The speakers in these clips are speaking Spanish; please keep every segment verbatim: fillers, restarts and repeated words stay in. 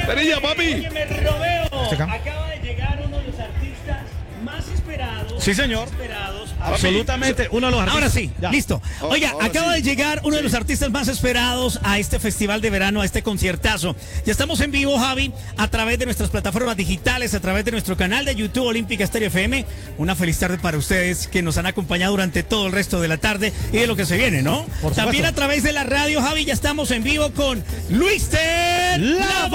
Perilla, papi. Oye, me Romeo, acaba de llegar uno de los artistas más esperados. Sí, señor. Más esperados. Absolutamente, uno de los artistas. Ahora sí, Ya. listo. Oiga, Ahora acaba sí. de llegar uno de los artistas más esperados a este festival de verano, a este conciertazo. Ya estamos en vivo, Javi, a través de nuestras plataformas digitales, a través de nuestro canal de YouTube Olímpica Estéreo F M. Una feliz tarde para ustedes que nos han acompañado durante todo el resto de la tarde y de lo que se viene, ¿no? Por También supuesto. a través de la radio, Javi, ya estamos en vivo con Luister La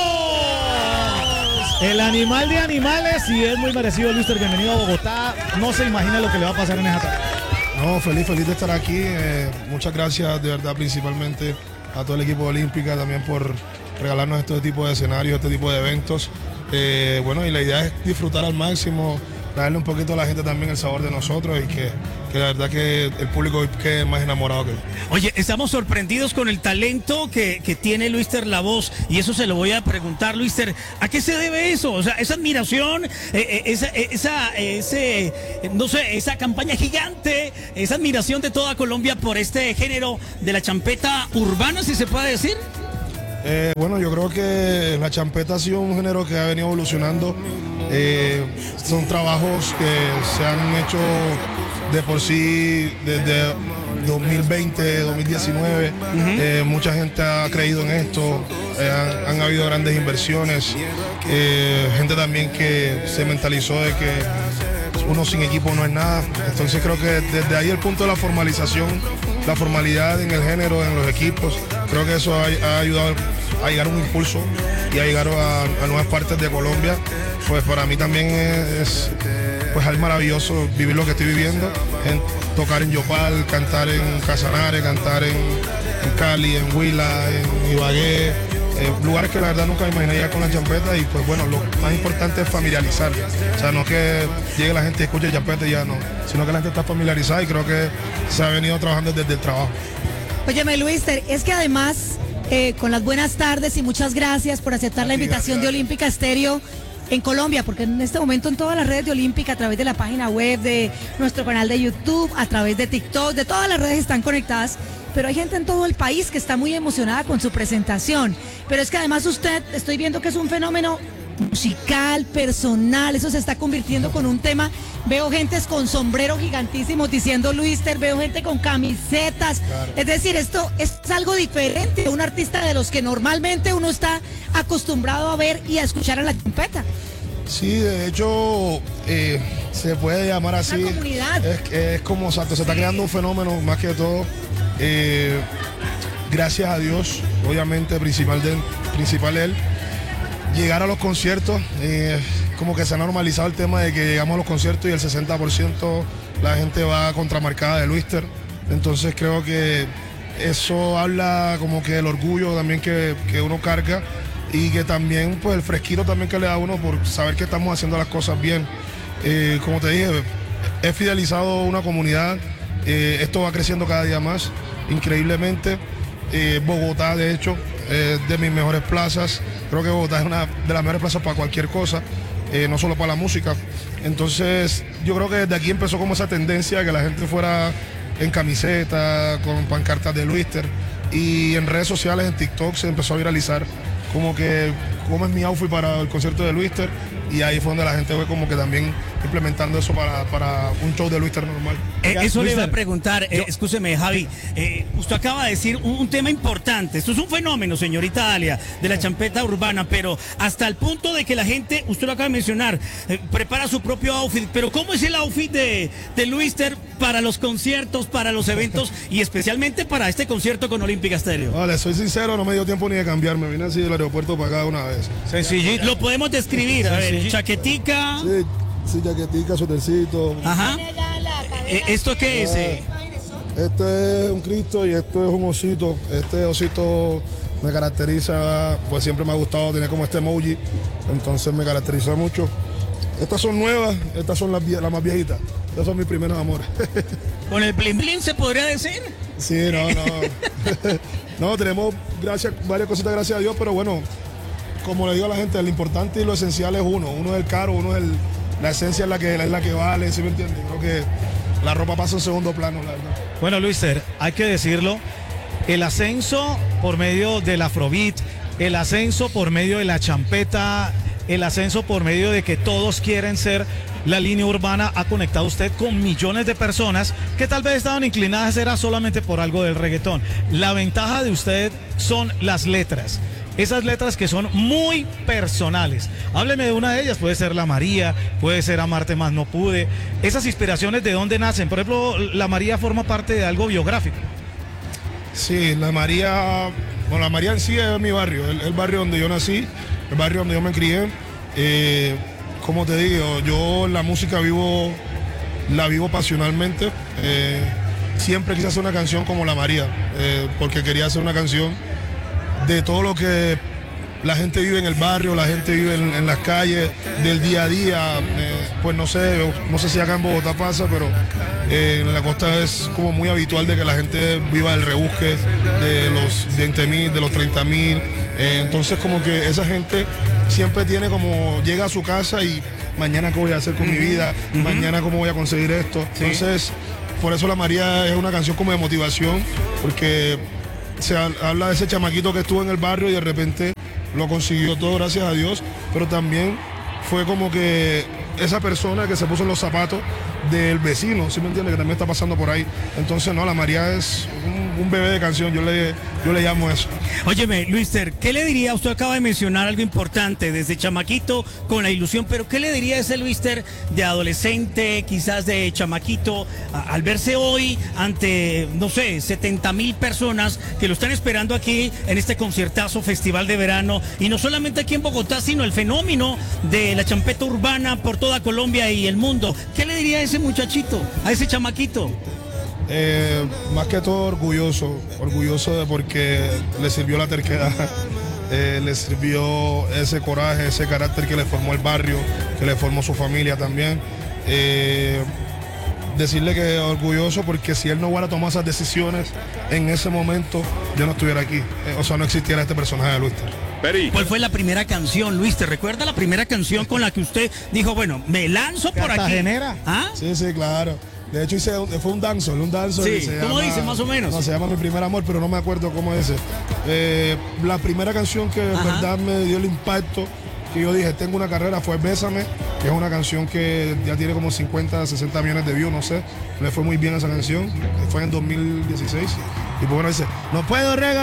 Voz. El animal de animales y es muy merecido, Luister. Bienvenido a Bogotá. No se imagina lo que le va a pasar en esa tarde. No, feliz, feliz de estar aquí. Eh, muchas gracias de verdad principalmente a todo el equipo de Olímpica también por regalarnos este tipo de escenarios, este tipo de eventos. Eh, bueno, y la idea es disfrutar al máximo, darle un poquito a la gente también el sabor de nosotros y que, que la verdad que el público quede más enamorado que yo. Oye, estamos sorprendidos con el talento que, que tiene Luister La Voz y eso se lo voy a preguntar, Luister, ¿a qué se debe eso? O sea, esa admiración, eh, eh, esa, eh, esa ese, eh, no sé, esa campaña gigante, esa admiración de toda Colombia por este género de la champeta urbana, si se puede decir. Eh, bueno, yo creo que la champeta ha sido un género que ha venido evolucionando. Eh, son trabajos que se han hecho de por sí desde dos mil veinte, dos mil diecinueve. Eh, mucha gente ha creído en esto, eh, han, han habido grandes inversiones, eh, gente también que se mentalizó de que uno sin equipo no es nada. Entonces creo que desde ahí el punto de la formalización, la formalidad en el género, en los equipos, creo que eso ha, ha ayudado a llegar a un impulso y a llegar a, a nuevas partes de Colombia. Pues para mí también es, pues es maravilloso vivir lo que estoy viviendo, en, tocar en Yopal, cantar en Casanare, cantar en, en Cali, en Huila, en Ibagué, eh, lugares que la verdad nunca me imaginé llegar con la champeta y pues bueno, lo más importante es familiarizar. O sea, no que llegue la gente y escuche champeta y ya no, sino que la gente está familiarizada y creo que se ha venido trabajando desde el trabajo. Óyeme, Luister, es que además, eh, con las buenas tardes y muchas gracias por aceptar la Gracias, invitación de gracias. Olímpica Estéreo en Colombia, porque en este momento en todas las redes de Olímpica, a través de la página web, de nuestro canal de YouTube, a través de TikTok, de todas las redes están conectadas, pero hay gente en todo el país que está muy emocionada con su presentación. Pero es que además usted, estoy viendo que es un fenómeno musical, personal, eso se está convirtiendo con un tema. Veo gentes con sombreros gigantísimos diciendo Luister, veo gente con camisetas. Claro. Es decir, esto es algo diferente, un artista de los que normalmente uno está acostumbrado a ver y a escuchar a la champeta. Sí, de hecho, eh, se puede llamar así. Una comunidad. Es, es como, exacto, se está creando un fenómeno más que todo. eh, gracias a Dios, obviamente, principal, de, principal él. Llegar a los conciertos, eh, como que se ha normalizado el tema de que llegamos a los conciertos y el sesenta por ciento la gente va contramarcada de Luister. Entonces creo que eso habla como que del orgullo también que, que uno carga y que también pues el fresquito también que le da a uno por saber que estamos haciendo las cosas bien. Eh, como te dije, he fidelizado una comunidad, eh, esto va creciendo cada día más, increíblemente. Eh, Bogotá, de hecho, es de mis mejores plazas. Creo que Bogotá es una de las mejores plazas para cualquier cosa, eh, no solo para la música. Entonces, yo creo que desde aquí empezó como esa tendencia que la gente fuera en camiseta, con pancartas de Luister. Y en redes sociales, en TikTok, se empezó a viralizar como que cómo es mi outfit para el concierto de Luister. Y ahí fue donde la gente fue como que también implementando eso para, para un show de Luister normal. Eh, Oiga, eso le iba a Luister, preguntar, eh, escúcheme, Javi, eh, usted acaba de decir un, un tema importante, esto es un fenómeno, señorita Dalia, de la champeta urbana, pero hasta el punto de que la gente, usted lo acaba de mencionar, eh, prepara su propio outfit, pero ¿cómo es el outfit de, de Luister para los conciertos, para los eventos y especialmente para este concierto con Olímpica Estéreo? Vale, soy sincero, no me dio tiempo ni de cambiarme, vine así del aeropuerto para acá una vez. Sencillito. Lo podemos describir, a ver, chaquetica, Sí, sí, jaquetica, suétercito. ajá, Eh, ¿esto qué es? eh? Este es un Cristo y este es un osito. Este osito me caracteriza, pues siempre me ha gustado tener como este emoji, entonces me caracteriza mucho. Estas son nuevas, estas son las, vie- las más viejitas. Estas son mis primeros amores. ¿Con el blin blin se podría decir? Sí, no, no. No, tenemos gracias, varias cositas, gracias a Dios, pero bueno, como le digo a la gente, lo importante y lo esencial es uno. Uno es el caro, uno es el, la esencia es la que, es la que vale, ¿sí me entiendes? Creo que la ropa pasa en segundo plano, la verdad. Bueno, Luister, hay que decirlo, el ascenso por medio del Afrobeat, el ascenso por medio de la champeta, el ascenso por medio de que todos quieren ser la línea urbana, ha conectado usted con millones de personas que tal vez estaban inclinadas era solamente por algo del reggaetón. La ventaja de usted son las letras. Esas letras que son muy personales. Hábleme de una de ellas, puede ser La María, puede ser Amarte Más No Pude. Esas inspiraciones, ¿de dónde nacen? Por ejemplo, La María forma parte de algo biográfico. Sí, La María, bueno, La María en sí es mi barrio, el, el barrio donde yo nací, el barrio donde yo me crié. Eh, como te digo, yo la música vivo, la vivo pasionalmente. Eh, siempre quise hacer una canción como La María, eh, porque quería hacer una canción de todo lo que la gente vive en el barrio, la gente vive en, en las calles, del día a día. Eh, pues no sé, no sé si acá en Bogotá pasa, pero eh, en la costa es como muy habitual de que la gente viva el rebusque de los veinte mil, de los treinta mil. Eh, entonces como que esa gente siempre tiene como, llega a su casa y mañana qué voy a hacer con uh-huh. mi vida, uh-huh. mañana cómo voy a conseguir esto. Sí. Entonces, por eso La María es una canción como de motivación, porque se habla de ese chamaquito que estuvo en el barrio y de repente lo consiguió todo gracias a Dios, pero también fue como que esa persona que se puso en los zapatos del vecino, ¿sí me entiende? Que también está pasando por ahí. Entonces, no, La María es un, un bebé de canción, yo le, yo le llamo eso. Óyeme, Luister, ¿qué le diría? Usted acaba de mencionar algo importante, desde chamaquito con la ilusión, pero ¿qué le diría a ese Luister de adolescente, quizás de chamaquito, a, al verse hoy ante, no sé, setenta mil personas que lo están esperando aquí en este conciertazo Festival de Verano, y no solamente aquí en Bogotá, sino el fenómeno de la champeta urbana por toda Colombia y el mundo? ¿Qué le diría a ese muchachito, a ese chamaquito? Eh, más que todo orgulloso, orgulloso de porque le sirvió la terquedad, eh, le sirvió ese coraje, ese carácter que le formó el barrio, que le formó su familia también. Eh, decirle que orgulloso porque si él no hubiera tomado esas decisiones en ese momento, yo no estuviera aquí. Eh, o sea, no existiera este personaje de Luister. ¿Cuál fue la primera canción, Luis? ¿Te recuerda la primera canción con la que usted dijo, bueno, me lanzo por aquí? ¿Ah? Sí, sí, claro. De hecho, hice, fue un dancehall, un dancehall. Sí, se ¿cómo llama, dice más o menos? No, se llama Mi Primer Amor, pero no me acuerdo cómo es ese. Eh, la primera canción que de verdad me dio el impacto, que yo dije, tengo una carrera, fue Bésame, que es una canción que ya tiene como cincuenta, sesenta millones de views, no sé. Le fue muy bien esa canción, fue en dos mil dieciséis. Y pues bueno, dice, no puedo regalar.